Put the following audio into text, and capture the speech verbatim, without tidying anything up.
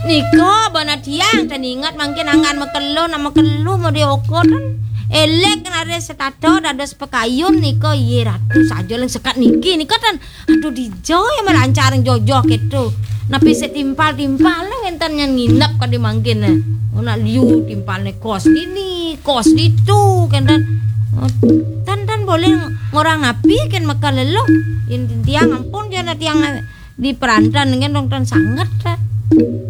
Niko bana tiang dan ingat mungkin angan makelo nama kelu mau diokot elek kan ada setato ada sepekayun niko ye ratu saja lang sekat niki niko kan aduh dijo ya melancarin jojo gitu napi setimpal timpal lah enten yang nginep kan di mungkin eh ona liu timpal ne kos ini kos itu kan dan dan dan boleh orang napi kan makalelo yang tiang ampun jangan tiang di perantan dengan dong dan sangat